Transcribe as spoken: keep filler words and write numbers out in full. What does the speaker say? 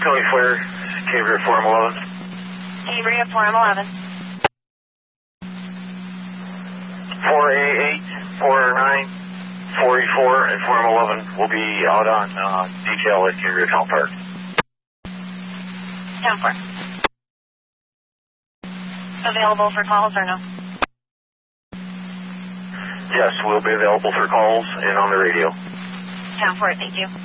Tony Flair, Cambria four M eleven. Cambria four M eleven. four A eight, four nine, four E four, and four M eleven will be out on uh, detail at Cambria Town Park. ten four. Available for calls or no? Yes, we'll be available for calls and on the radio. ten four, thank you.